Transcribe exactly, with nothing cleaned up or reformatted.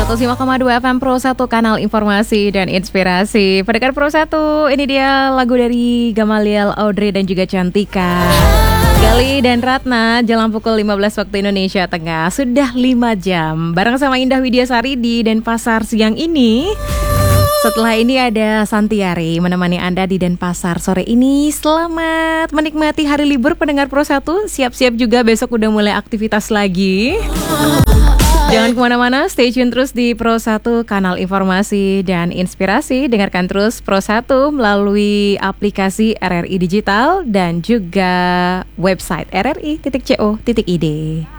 seratus lima koma dua F M Pro satu, kanal informasi dan inspirasi. Pendengar Pro satu, ini dia lagu dari Gamaliel, Audrey dan juga Cantika, Gali dan Ratna. Jelang pukul lima belas waktu Indonesia Tengah. Sudah lima jam bareng sama Indah Widiasari di Denpasar siang ini. Setelah ini ada Santiari menemani Anda di Denpasar sore ini. Selamat menikmati hari libur pendengar Pro satu. Siap-siap juga besok udah mulai aktivitas lagi. Jangan kemana-mana, stay tune terus di Pro satu, kanal informasi dan inspirasi. Dengarkan terus Pro satu melalui aplikasi R R I Digital dan juga website r r i titik co titik i d.